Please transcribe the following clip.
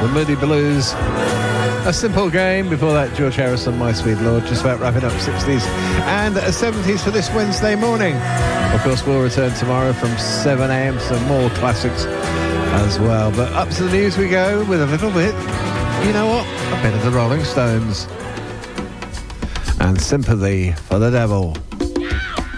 The Moody Blues. A Simple Game. Before that, George Harrison, My Sweet Lord. Just about wrapping up 60s and 70s for this Wednesday morning. Of course, we'll return tomorrow from 7 a.m. Some more classics as well. But up to the news we go with a little bit, you know what? A bit of the Rolling Stones. And Sympathy for the Devil.